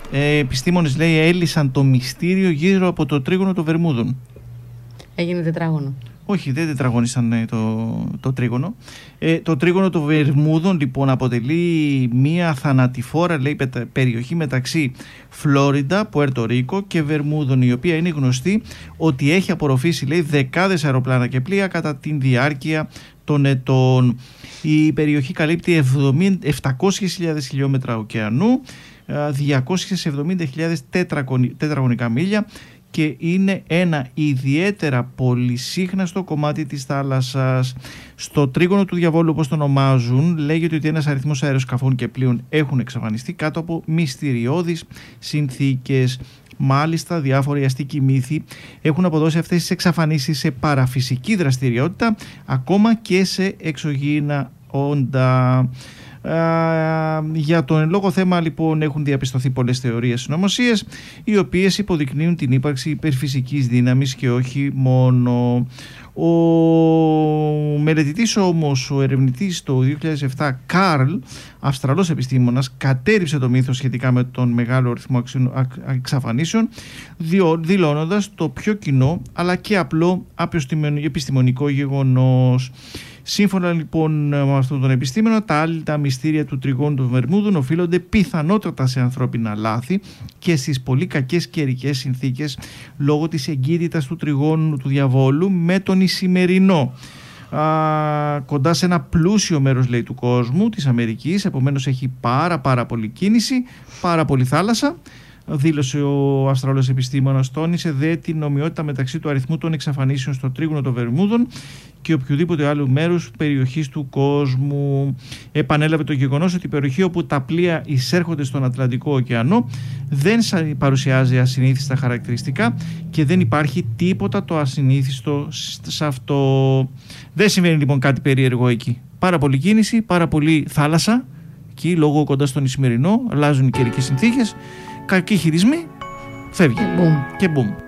επιστήμονες, λέει, έλυσαν το μυστήριο γύρω από το τρίγωνο των Βερμούδων. Έγινε τετράγωνο. Όχι, δεν τετραγωνίσαν το τρίγωνο. Το τρίγωνο των Βερμούδων, λοιπόν, αποτελεί μία θανατηφόρα, λέει, περιοχή μεταξύ Φλόριντα, Πουέρτο Ρίκο και Βερμούδων, η οποία είναι γνωστή ότι έχει απορροφήσει, λέει, δεκάδες αεροπλάνα και πλοία κατά τη διάρκεια των ετών. Η περιοχή καλύπτει 700.000 χιλιόμετρα ωκεανού, 270.000 τετραγωνικά μίλια και είναι ένα ιδιαίτερα πολυσύχναστο κομμάτι της θάλασσας. Στο τρίγωνο του διαβόλου, όπως το ονομάζουν, λέγεται ότι ένας αριθμός αεροσκαφών και πλοίων έχουν εξαφανιστεί κάτω από μυστηριώδεις συνθήκες. Μάλιστα, διάφοροι αστικοί μύθοι έχουν αποδώσει αυτές τις εξαφανίσεις σε παραφυσική δραστηριότητα, ακόμα και σε εξωγήινα όντα. Για το εν λόγω θέμα, λοιπόν, έχουν διαπιστωθεί πολλές θεωρίες συνωμοσίες, οι οποίες υποδεικνύουν την ύπαρξη υπερφυσικής δύναμης και όχι μόνο. Ο μελετητής όμως, ο ερευνητής το 2007, Καρλ, Αυστραλός επιστήμονας, κατέρριψε το μύθο σχετικά με τον μεγάλο αριθμό εξαφανίσεων, δηλώνοντας το πιο κοινό αλλά και απλό επιστημονικό γεγονός. Σύμφωνα, λοιπόν, με αυτόν τον επιστήμονα, τα μυστήρια του τριγώνου των Βερμούδων οφείλονται πιθανότατα σε ανθρώπινα λάθη και στις πολύ κακές καιρικές συνθήκες λόγω της εγκύτητας του τριγώνου του διαβόλου με τον Ισημερινό. Κοντά σε ένα πλούσιο μέρος, λέει, του κόσμου, της Αμερικής, επομένως έχει πάρα πολύ κίνηση, πάρα πολύ θάλασσα. Δήλωσε ο Αυστραλός επιστήμονας, τόνισε δε την ομοιότητα μεταξύ του αριθμού των εξαφανίσεων στο τρίγωνο των Βερμούδων και οποιοδήποτε άλλου μέρους περιοχής του κόσμου. Επανέλαβε το γεγονός ότι η περιοχή όπου τα πλοία εισέρχονται στον Ατλαντικό ωκεανό δεν παρουσιάζει ασυνήθιστα χαρακτηριστικά και δεν υπάρχει τίποτα το ασυνήθιστο σε αυτό. Δεν συμβαίνει, λοιπόν, κάτι περίεργο εκεί. Πάρα πολύ κίνηση, πάρα πολύ θάλασσα εκεί, λόγω κοντά στον Ισημερινό, αλλάζουν οι καιρικές συνθήκες. Κακοί χειρισμοί, φεύγει και μπουμ.